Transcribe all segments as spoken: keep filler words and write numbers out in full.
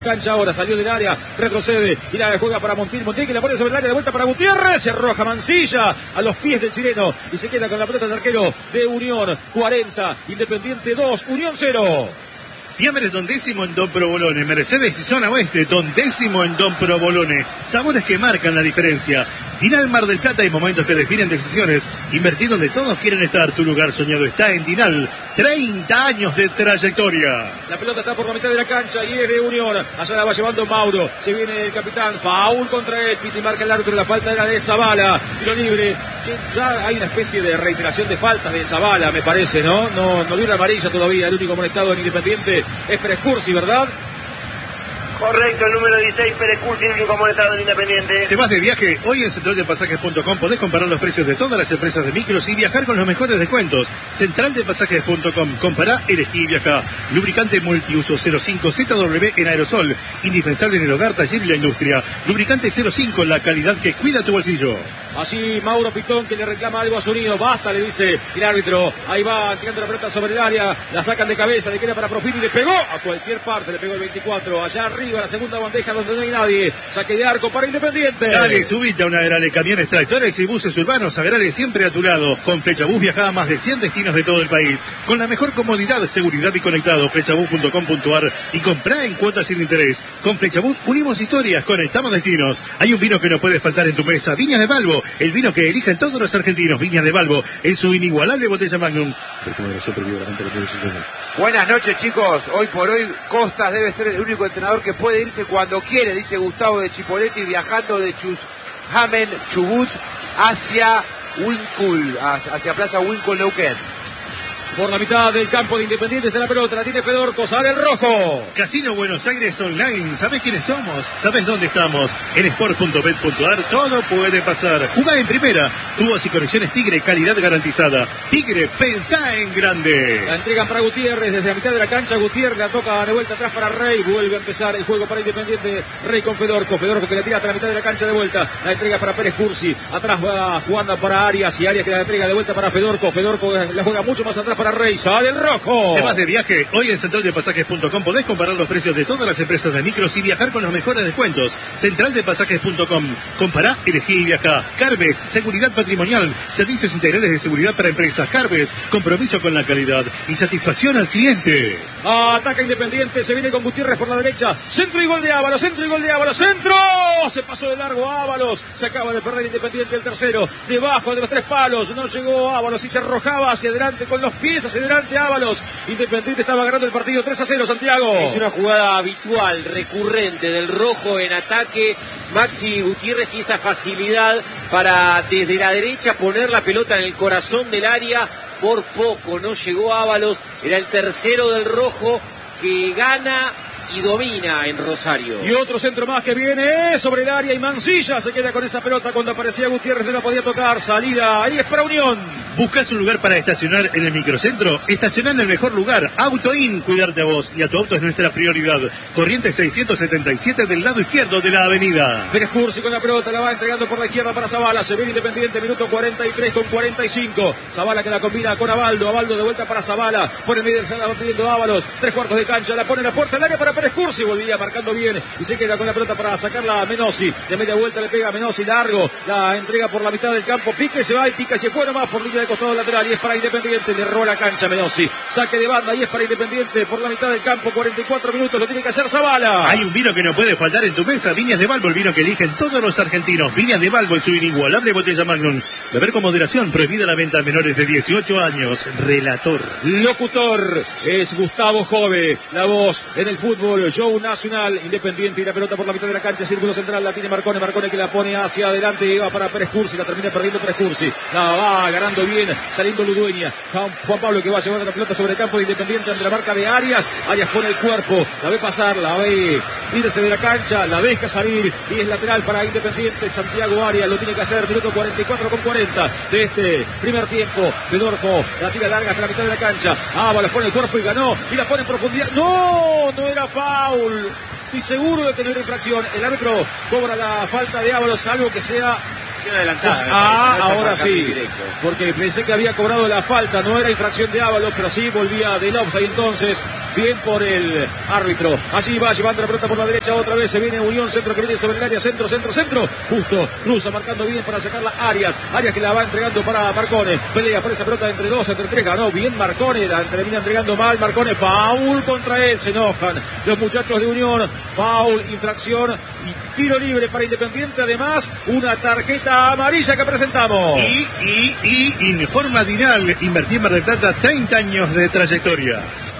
Cancha ahora, salió del área, retrocede y la juega para Montiel, Montiel que la pone sobre el área, de vuelta para Gutiérrez, se arroja Mancilla a los pies del chileno y se queda con la pelota del arquero de Unión. Cuarenta, Independiente dos, Unión cero. Fiambre Don Décimo en Don Provolone, Mercedes y Zona Oeste, Don Décimo en Don Provolone. Sabores que marcan la diferencia. Dinal Mar del Plata, hay momentos que definen decisiones. Invertir donde todos quieren estar. Tu lugar soñado está en Dinal. treinta años de trayectoria. La pelota está por la mitad de la cancha y es de Unión. Allá la va llevando Mauro. Se viene el capitán. Faul contra él. Piti marca el árbitro. La falta era de Zavala. Tiro libre. Ya hay una especie de reiteración de faltas de Zavala, me parece, ¿no? No, no dio una amarilla todavía. El único molestado en Independiente es Pérez Cursi, ¿verdad? Correcto, el número dieciséis, Pérez Cursi, el único molestado en Independiente. ¿Te vas de viaje? Hoy en central de pasajes punto com podés comparar los precios de todas las empresas de micros y viajar con los mejores descuentos. central de pasajes punto com. Compará, elegí y viajá. Lubricante multiuso cero cinco Z W en aerosol. Indispensable en el hogar, taller y la industria. Lubricante cero cinco, la calidad que cuida tu bolsillo. Allí Mauro Pitón que le reclama algo a su nido. Basta, le dice el árbitro. Ahí va, tirando la pelota sobre el área. La sacan de cabeza, le queda para Profini. Le pegó a cualquier parte, le pegó el veinticuatro. Allá arriba, la segunda bandeja donde no hay nadie. Saque de arco para Independiente. Dale, subite a una Agrale, camiones, tractores y buses urbanos. Agrale siempre a tu lado. Con Flechabús viaja a más de cien destinos de todo el país. Con la mejor comodidad, seguridad y conectado. Flechabús punto com punto ar y comprá en cuotas sin interés. Con Flechabús unimos historias, conectamos destinos. Hay un vino que no puede faltar en tu mesa. Viñas de Balbo. El vino que eligen todos los argentinos. Viñas de Balbo en su inigualable botella Magnum. Buenas noches, chicos. Hoy por hoy Costas debe ser el único entrenador que puede irse cuando quiere, dice Gustavo de Chipoleti, viajando de Chushamen, Chubut hacia Wincul, hacia Plaza Wincul, Neuquén. Por la mitad del campo de Independiente está la pelota, la tiene Fedorco, sale el rojo. Casino Buenos Aires Online, ¿sabés quiénes somos? ¿Sabés dónde estamos? En sport punto bet punto ar todo puede pasar. Jugá en primera, tubos y conexiones Tigre, calidad garantizada. Tigre, pensá en grande. La entregan para Gutiérrez desde la mitad de la cancha. Gutiérrez la toca de vuelta atrás para Rey. Vuelve a empezar el juego para Independiente. Rey con Fedorco. Fedorco que la tira hasta la mitad de la cancha de vuelta. La entrega para Pérez Cursi. Atrás va jugando para Arias y Arias que la entrega de vuelta para Fedorco. Fedorco la juega mucho más atrás para Rey. Sale el rojo. ¿Te vas de viaje? Hoy en central de pasajes punto com podés comparar los precios de todas las empresas de micros y viajar con los mejores descuentos. central de pasajes punto com. Compará, elegí y viajá. Carves, seguridad patrimonial, servicios integrales de seguridad para empresas. Carves, compromiso con la calidad y satisfacción al cliente. Ataca Independiente, se viene con Gutiérrez por la derecha. Centro y gol de Ábalos, centro y gol de Ábalos, centro. Se pasó de largo Ábalos. Se acaba de perder Independiente el tercero. Debajo de los tres palos. No llegó Ábalos y se arrojaba hacia adelante con los pies, hacia adelante Ábalos. Independiente estaba ganando el partido tres a cero, Santiago. Es una jugada habitual, recurrente del rojo en ataque. Maxi Gutiérrez y esa facilidad para desde la derecha poner la pelota en el corazón del área. Por poco no llegó Ábalos, era el tercero del rojo que gana y domina en Rosario. Y otro centro más que viene sobre el área y Mancilla se queda con esa pelota cuando aparecía Gutiérrez, no la podía tocar. Salida, ahí es para Unión. ¿Buscas un lugar para estacionar en el microcentro? Estacionar en el mejor lugar. Autoin, cuidarte a vos y a tu auto es nuestra prioridad. Corriente seiscientos setenta y siete del lado izquierdo de la avenida. Pérez Cursi con la pelota, la va entregando por la izquierda para Zavala. Se viene Independiente, minuto cuarenta y tres con cuarenta y cinco. Zavala que la combina con Abaldo. Abaldo de vuelta para Zavala. Por el medio se la va pidiendo Ábalos. Tres cuartos de cancha, la pone en la puerta del área para Pérez Cursi. Volvía marcando bien y se queda con la pelota para sacarla a Menossi. De media vuelta le pega a Menossi, largo. La entrega por la mitad del campo. Pique se va y pica y se fue nomás por línea de costado lateral. Y es para Independiente. Le roba la cancha Menossi. Saque de banda y es para Independiente por la mitad del campo. cuarenta y cuatro minutos. Lo tiene que hacer Zavala. Hay un vino que no puede faltar en tu mesa. Viñas de Balbo, el vino que eligen todos los argentinos. Viñas de Balbo en su inigualable botella Magnum. Beber con moderación. Prohibida la venta a menores de dieciocho años. Relator. Locutor es Gustavo Jove. La voz en el fútbol. Show Nacional. Independiente y la pelota por la mitad de la cancha. Círculo central. La tiene Marcone. Marcone que la pone hacia adelante. Y va para Pérez Cursi. La termina perdiendo Pérez Cursi. La va ganando bien. Saliendo Ludueña. Juan Pablo que va llevando la pelota sobre el campo de Independiente ante la marca de Arias. Arias pone el cuerpo. La ve pasar. La ve irse de la cancha. La deja salir. Y es lateral para Independiente. Santiago Arias lo tiene que hacer. Minuto cuarenta y cuatro con cuarenta de este primer tiempo. Fedorco la tira larga hasta la mitad de la cancha. Ábalos pone el cuerpo y ganó. Y la pone en profundidad. ¡No! No era foul. Estoy seguro de que no era infracción. El árbitro cobra la falta de Ábalos, algo que sea Infracción adelantada. Pues, ah, no ahora sí. Directo. Porque pensé que había cobrado la falta. No era infracción de Ábalos, pero sí volvía del offside entonces. Bien por el árbitro. Allí va llevando la pelota por la derecha. Otra vez se viene Unión. Centro que viene sobre el área. Centro, centro, centro. Justo. Cruza marcando bien para sacarla Arias. Arias que la va entregando para Marcone. Pelea por esa pelota entre dos, entre tres. Ganó bien Marcone. La termina entregando mal. Marcone. Foul contra él. Se enojan los muchachos de Unión. Foul, infracción y tiro libre para Independiente. Además, una tarjeta amarilla que presentamos. Y, y, y informa Dinal. Invertí en Mar del Plata treinta años de trayectoria.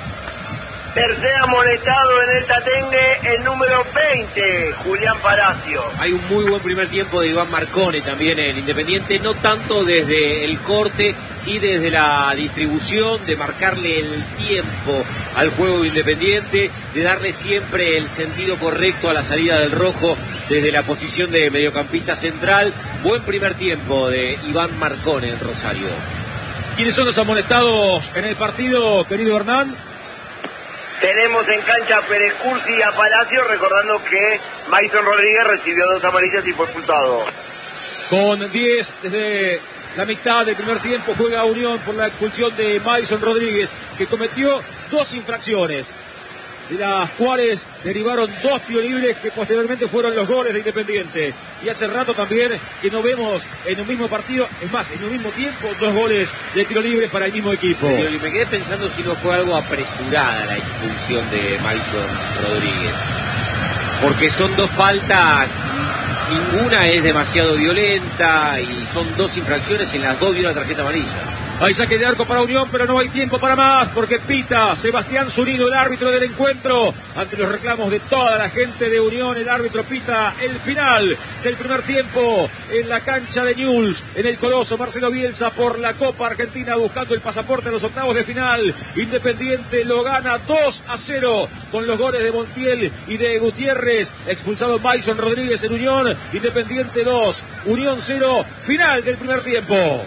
Tercer amonestado en el Tatengue, el número veinte, Julián Palacio. Hay un muy buen primer tiempo de Iván Marcone también en Independiente, no tanto desde el corte, sí desde la distribución, de marcarle el tiempo al juego de Independiente, de darle siempre el sentido correcto a la salida del rojo desde la posición de mediocampista central. Buen primer tiempo de Iván Marcone en Rosario. ¿Quiénes son los amonestados en el partido, querido Hernán? Tenemos en cancha a Pérez Cursi y a Palacio, recordando que Mason Rodríguez recibió dos amarillas y fue expulsado. Con diez desde la mitad del primer tiempo juega Unión por la expulsión de Mason Rodríguez, que cometió dos infracciones, de las cuales derivaron dos tiros libres que posteriormente fueron los goles de Independiente. Y hace rato también que no vemos en un mismo partido, es más, en un mismo tiempo, dos goles de tiro libre para el mismo equipo. Y me quedé pensando si no fue algo apresurada la expulsión de Mason Rodríguez, porque son dos faltas, ninguna es demasiado violenta y son dos infracciones, en las dos vio la tarjeta amarilla. Hay saque de arco para Unión, pero no hay tiempo para más, porque pita Sebastián Zunido, el árbitro del encuentro. Ante los reclamos de toda la gente de Unión, el árbitro pita el final del primer tiempo en la cancha de Newell's, en el Coloso. Marcelo Bielsa por la Copa Argentina, buscando el pasaporte a los octavos de final. Independiente lo gana dos a cero con los goles de Montiel y de Gutiérrez. Expulsado Mason Rodríguez en Unión. Independiente dos, Unión cero. Final del primer tiempo.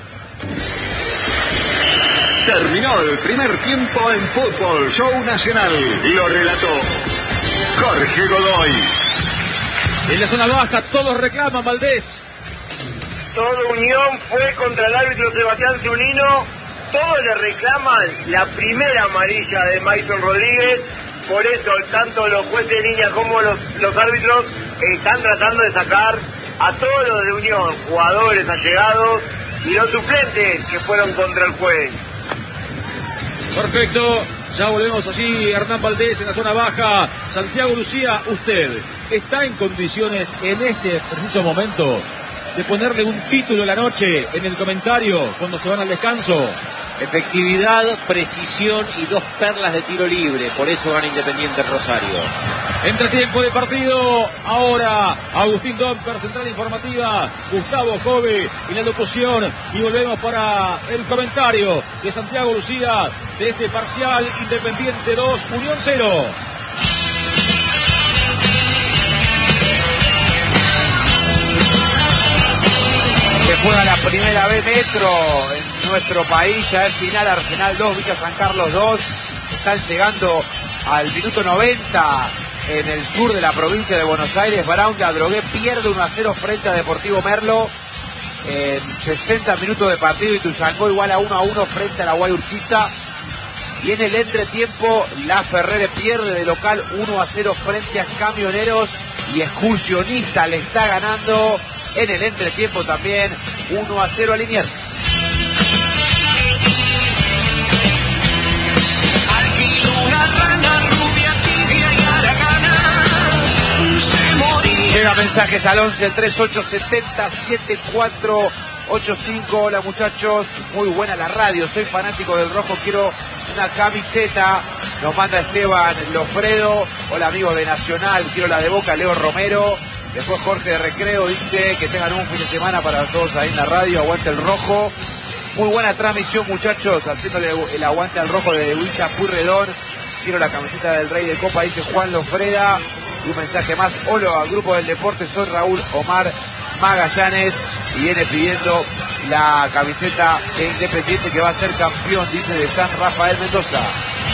Terminó el primer tiempo en Fútbol Show Nacional. Lo relató Jorge Godoy. En la zona baja todos reclaman, Valdés. Todo Unión fue contra el árbitro Sebastián Zunino. Todos le reclaman la primera amarilla de Mason Rodríguez. Por eso tanto los jueces de línea como los, los árbitros están tratando de sacar a todos los de Unión, jugadores allegados y los suplentes que fueron contra el juez. Perfecto, ya volvemos allí, Hernán Valdés en la zona baja. Santiago Lucía, usted está en condiciones en este preciso momento de ponerle un título a la noche en el comentario cuando se van al descanso. Efectividad, precisión y dos perlas de tiro libre, por eso gana Independiente Rosario. Entretiempo de partido, ahora Agustín Domper, central informativa, Gustavo Jove y la locución, y volvemos para el comentario de Santiago Lucía de este parcial. Independiente dos, Unión cero. Se juega la primera B Metro en nuestro país, ya es final. Arsenal dos, Villa San Carlos dos. Están llegando al minuto noventa en el sur de la provincia de Buenos Aires. Brown de Adrogué pierde uno a cero frente a Deportivo Merlo en sesenta minutos de partido. Y Tuzangó igual a uno a uno frente a la Guay Urquiza. Y en el entretiempo, La Ferrere pierde de local uno a cero frente a Camioneros. Y Excursionista le está ganando en el entretiempo también uno a cero a Liniers. Llega mensajes al once treinta y ocho setenta setenta y cuatro ochenta y cinco. Hola muchachos, muy buena la radio, soy fanático del rojo, quiero una camiseta. Nos manda Esteban Lofredo. Hola amigos de Nacional, quiero la de Boca, Leo Romero. Después Jorge de Recreo dice que tengan un fin de semana para todos ahí en la radio. Aguante el rojo. Muy buena transmisión muchachos, haciéndole el aguante al rojo de Villa Purredón. Quiero la camiseta del Rey de Copa, dice Juan Lofreda. Y un mensaje más: hola al grupo del deporte, soy Raúl Omar Magallanes. Y viene pidiendo la camiseta de Independiente, que va a ser campeón, dice de San Rafael Mendoza.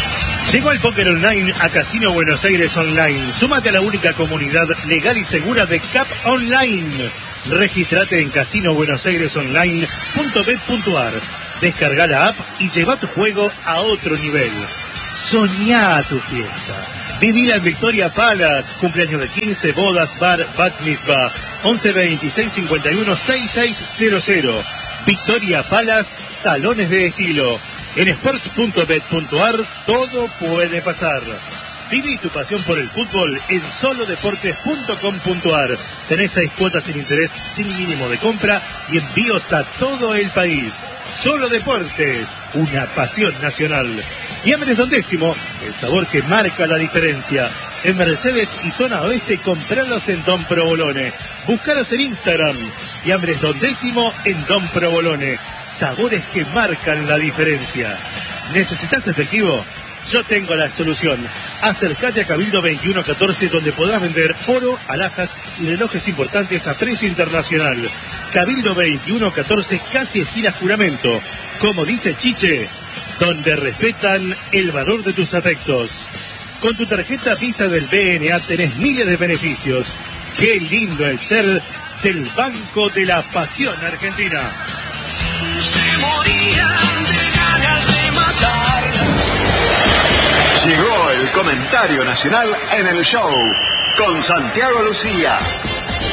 Llegó el póker online a Casino Buenos Aires Online. Súmate a la única comunidad legal y segura de C A P Online. Regístrate en casino buenos aires online punto bet punto ar. Descarga la app y lleva tu juego a otro nivel. Soñá tu fiesta. Vivila en Victoria Palace. Cumpleaños de quince, bodas, bar, bat mitzvah. once veintiséis cincuenta y uno sesenta y seis cero cero. Victoria Palace, salones de estilo. En sport punto bet punto ar todo puede pasar. Viví tu pasión por el fútbol en solo deportes punto com punto ar. Tenés seis cuotas sin interés, sin mínimo de compra y envíos a todo el país. Solo Deportes, una pasión nacional. Y Ambres Don Décimo, el sabor que marca la diferencia. En Mercedes y zona oeste, compralos en Don Provolone. Búscalos en Instagram. Y Ambres Don Décimo en Don Provolone. Sabores que marcan la diferencia. ¿Necesitas efectivo? Yo tengo la solución. Acércate a Cabildo veintiuno catorce, donde podrás vender oro, alhajas y relojes importantes a precio internacional. Cabildo veintiuno catorce, casi esquina Juramento. Como dice Chiche, donde respetan el valor de tus afectos. Con tu tarjeta Visa del B N A tenés miles de beneficios. Qué lindo es ser del Banco de la Pasión Argentina. Se morían de ganas de matar. Llegó el comentario nacional en el show con Santiago Lucía.